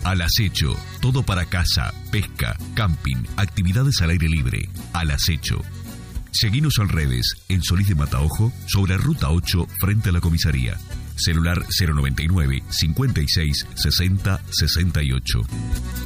Al Acecho, todo para caza, pesca, camping, actividades al aire libre. Al Acecho. Seguinos en redes, en Solís de Mataojo, sobre Ruta 8, frente a la comisaría. Celular 099 56 60 68.